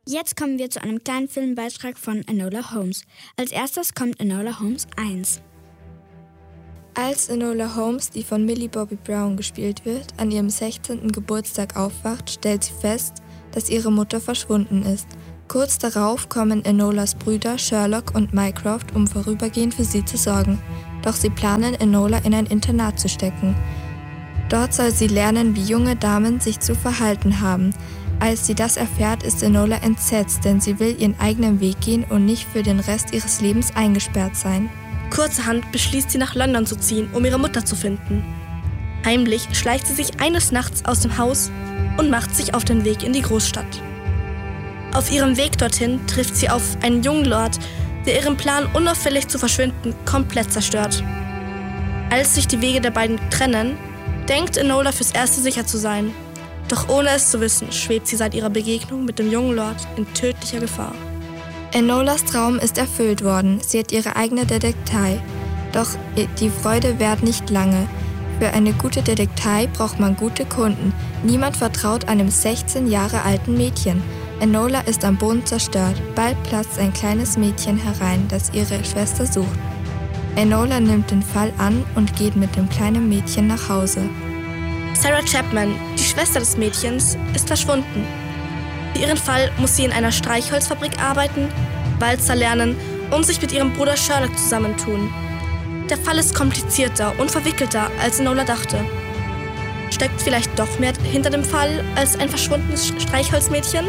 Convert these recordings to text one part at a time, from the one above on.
Jetzt kommen wir zu einem kleinen Filmbeitrag von Enola Holmes. Als erstes kommt Enola Holmes 1. Als Enola Holmes, die von Millie Bobby Brown gespielt wird, an ihrem 16. Geburtstag aufwacht, stellt sie fest, dass ihre Mutter verschwunden ist. Kurz darauf kommen Enolas Brüder Sherlock und Mycroft, um vorübergehend für sie zu sorgen. Doch sie planen, Enola in ein Internat zu stecken. Dort soll sie lernen, wie junge Damen sich zu verhalten haben. Als sie das erfährt, ist Enola entsetzt, denn sie will ihren eigenen Weg gehen und nicht für den Rest ihres Lebens eingesperrt sein. Kurzerhand beschließt sie, nach London zu ziehen, um ihre Mutter zu finden. Heimlich schleicht sie sich eines Nachts aus dem Haus und macht sich auf den Weg in die Großstadt. Auf ihrem Weg dorthin trifft sie auf einen jungen Lord, der ihren Plan, unauffällig zu verschwinden, komplett zerstört. Als sich die Wege der beiden trennen, denkt Enola fürs Erste sicher zu sein. Doch ohne es zu wissen, schwebt sie seit ihrer Begegnung mit dem jungen Lord in tödlicher Gefahr. Enolas Traum ist erfüllt worden. Sie hat ihre eigene Detektei. Doch die Freude währt nicht lange. Für eine gute Detektei braucht man gute Kunden. Niemand vertraut einem 16 Jahre alten Mädchen. Enola ist am Boden zerstört. Bald platzt ein kleines Mädchen herein, das ihre Schwester sucht. Enola nimmt den Fall an und geht mit dem kleinen Mädchen nach Hause. Sarah Chapman, die Schwester des Mädchens, ist verschwunden. Für ihren Fall muss sie in einer Streichholzfabrik arbeiten, Walzer lernen und sich mit ihrem Bruder Sherlock zusammentun. Der Fall ist komplizierter und verwickelter, als Enola dachte. Steckt vielleicht doch mehr hinter dem Fall als ein verschwundenes Streichholzmädchen?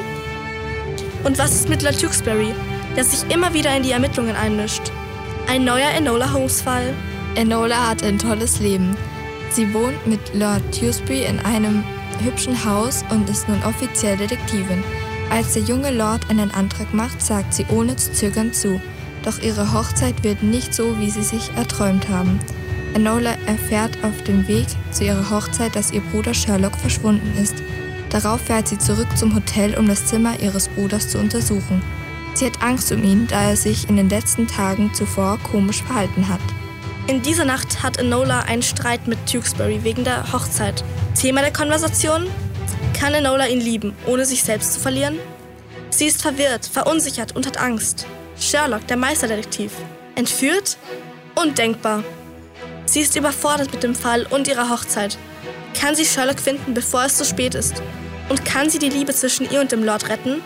Und was ist mit Lord Tewkesbury, der sich immer wieder in die Ermittlungen einmischt? Ein neuer Enola Holmes-Fall? Enola hat ein tolles Leben. Sie wohnt mit Lord Tewkesbury in einem hübschen Haus und ist nun offiziell Detektivin. Als der junge Lord einen Antrag macht, sagt sie ohne zu zögern zu. Doch ihre Hochzeit wird nicht so, wie sie sich erträumt haben. Enola erfährt auf dem Weg zu ihrer Hochzeit, dass ihr Bruder Sherlock verschwunden ist. Darauf fährt sie zurück zum Hotel, um das Zimmer ihres Bruders zu untersuchen. Sie hat Angst um ihn, da er sich in den letzten Tagen zuvor komisch verhalten hat. In dieser Nacht hat Enola einen Streit mit Tewkesbury wegen der Hochzeit. Thema der Konversation? Kann Enola ihn lieben, ohne sich selbst zu verlieren? Sie ist verwirrt, verunsichert und hat Angst. Sherlock, der Meisterdetektiv. Entführt? Undenkbar. Sie ist überfordert mit dem Fall und ihrer Hochzeit. Kann sie Sherlock finden, bevor es zu spät ist? Und kann sie die Liebe zwischen ihr und dem Lord retten?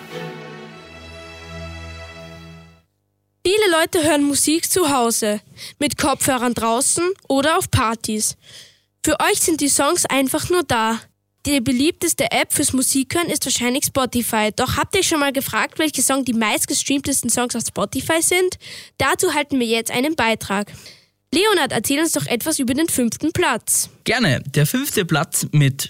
Viele Leute hören Musik zu Hause, mit Kopfhörern draußen oder auf Partys. Für euch sind die Songs einfach nur da. Die beliebteste App fürs Musikhören ist wahrscheinlich Spotify. Doch habt ihr schon mal gefragt, welche Songs die meistgestreamtesten Songs auf Spotify sind? Dazu halten wir jetzt einen Beitrag. Leonard, erzähl uns doch etwas über den 5. Platz. Gerne. Der 5. Platz mit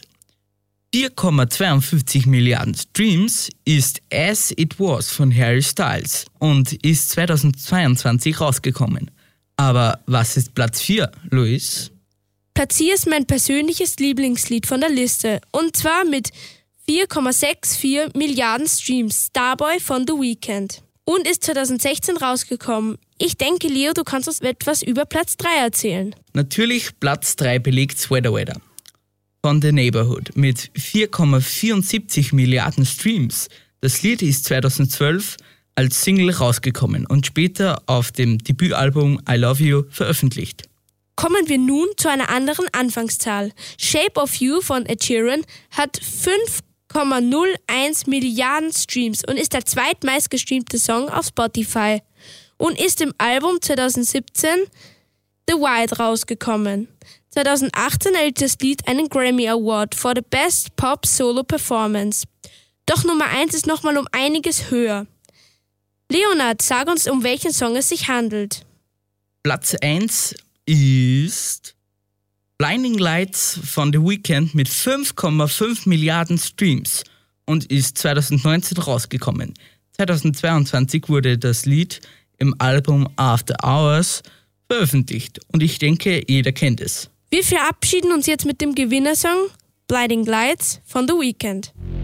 4,52 Milliarden Streams ist As It Was von Harry Styles und ist 2022 rausgekommen. Aber was ist Platz 4, Luis? Platz 4 ist mein persönliches Lieblingslied von der Liste. Und zwar mit 4,64 Milliarden Streams, Starboy von The Weeknd. Und ist 2016 rausgekommen. Ich denke, Leo, du kannst uns etwas über Platz 3 erzählen. Natürlich Platz 3 belegt Sweater Weather von The Neighborhood mit 4,74 Milliarden Streams. Das Lied ist 2012 als Single rausgekommen und später auf dem Debütalbum I Love You veröffentlicht. Kommen wir nun zu einer anderen Anfangszahl. Shape of You von Ed Sheeran hat 5,01 Milliarden Streams und ist der zweitmeistgestreamte Song auf Spotify und ist im Album 2017 The Wild rausgekommen. 2018 erhielt das Lied einen Grammy Award for the Best Pop Solo Performance. Doch Nummer 1 ist nochmal um einiges höher. Leonard, sag uns, um welchen Song es sich handelt. Platz 1 ist Blinding Lights von The Weeknd mit 5,5 Milliarden Streams und ist 2019 rausgekommen. 2022 wurde das Lied im Album After Hours veröffentlicht und ich denke, jeder kennt es. Wir verabschieden uns jetzt mit dem Gewinnersong Blinding Lights von The Weeknd.